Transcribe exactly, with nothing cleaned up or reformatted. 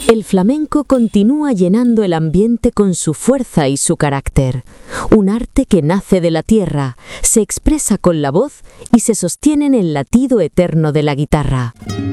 El flamenco continúa llenando el ambiente con su fuerza y su carácter. Un arte que nace de la tierra, se expresa con la voz y se sostiene en el latido eterno de la guitarra.